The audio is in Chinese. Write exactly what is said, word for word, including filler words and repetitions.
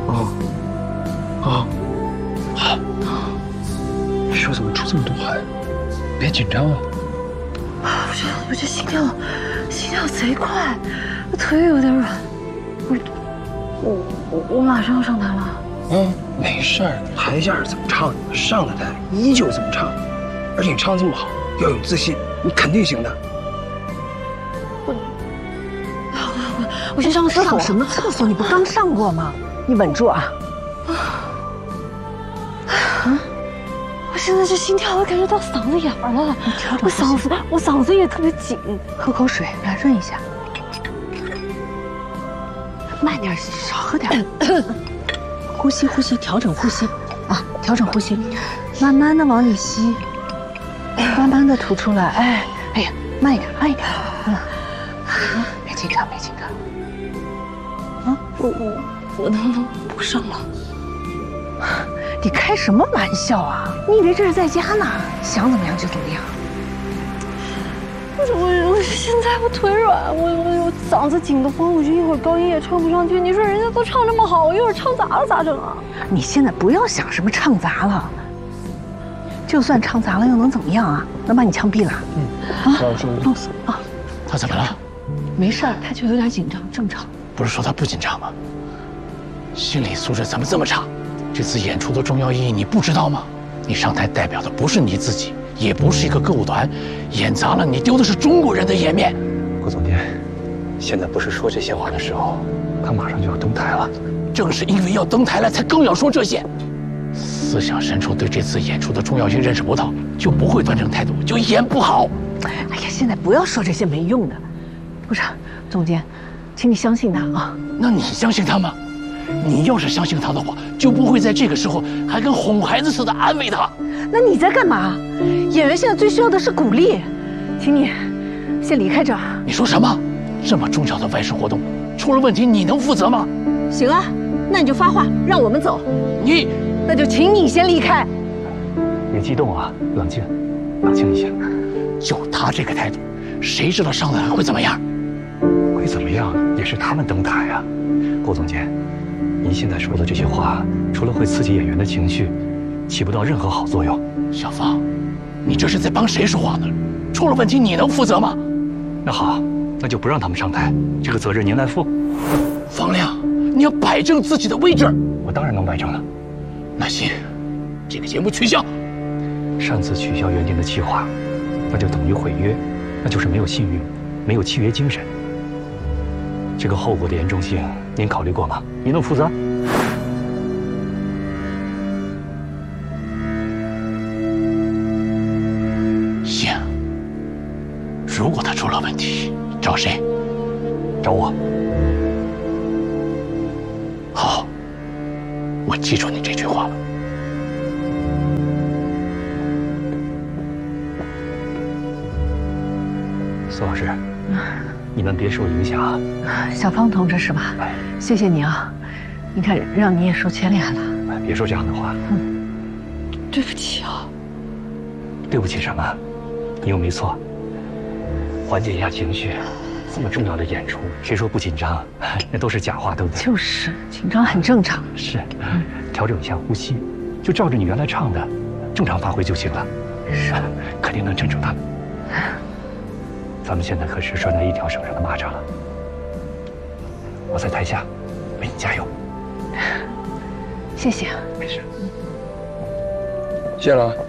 啊啊！手怎么出这么多汗？别紧张啊！ 我这我这心跳心跳贼快，我腿有点软。我我我我马上要上台了。 嗯，没事儿，台下是怎么唱，上了台依旧这么唱。而且你唱这么好，要有自信，你肯定行的。 我我我去上个厕所。 上什么厕所？你不刚上过吗？你稳住啊！ 啊！我现在这心跳，我感觉到嗓子眼儿了。我嗓子，我嗓子也特别紧。 喝口水来润一下。慢点，少喝点。呼吸，呼吸，调整呼吸啊，调整呼吸，慢慢的往里吸，慢慢的吐出来。哎，哎呀，慢一点，慢一点。嗯，别紧张，别紧张。啊， 我我我能不能不上了？ 你开什么玩笑啊？你以为这是在家呢？想怎么样就怎么样。 我我我现在我腿软，我我我嗓子紧得慌，我就一会儿高音也唱不上去。你说人家都唱这么好，我一会儿唱砸了咋整啊？ 你现在不要想什么唱砸了，就算唱砸了又能怎么样啊？能把你枪毙了？嗯，啊，弄死啊！ 他怎么了？ 没事儿，他就有点紧张，正常。 不是说他不紧张吗？心理素质怎么这么差？这次演出的重要意义你不知道吗？你上台代表的不是你自己，也不是一个歌舞团，演砸了你丢的是中国人的颜面。 顾总监，现在不是说这些话的时候，他马上就要登台了。 正是因为要登台了，才更要说这些。思想深处对这次演出的重要性认识不到，就不会端正态度，就演不好。 哎呀，现在不要说这些没用的。不是，总监，请你相信他啊。 那你相信他吗？你要是相信他的话，就不会在这个时候还跟哄孩子似的安慰他。 那你在干嘛？演员现在最需要的是鼓励，请你先离开这儿。 你说什么？这么重要的外事活动，出了问题你能负责吗？ 行啊，那你就发话让我们走。 你， 那就请你先离开。 别激动啊，冷静，冷静一下。 就他这个态度，谁知道上台会怎么样？ 会怎么样也是他们登台啊。顾总监，您现在说的这些话，除了会刺激演员的情绪，起不到任何好作用。 小芳，你这是在帮谁说话呢？出了问题你能负责吗？ 那好，那就不让他们上台，这个责任您来负。 方亮，你要摆正自己的位置。 我当然能摆正了。 那行，这个节目取消。 擅自取消原定的计划，那就等于毁约，那就是没有信誉，没有契约精神。这个后果的严重性，您考虑过吗？您能负责？ 行。如果他出了问题，找谁？ 找我。 好，我记住你这句话了。 苏老师，你们别受影响啊。 小芳同志是吧？谢谢你啊，你看让你也受牵连了。 别说这样的话。 嗯， 对不起啊。 对不起什么？你又没错。缓解一下情绪，这么重要的演出，谁说不紧张？那都是假话，对不对？ 就是紧张很正常。 是，调整一下呼吸，就照着你原来唱的，正常发挥就行了。 是， 肯定能镇住他们。咱们现在可是拴在一条绳上的蚂蚱了。我在台下为你加油。 谢谢。 没事。 谢了。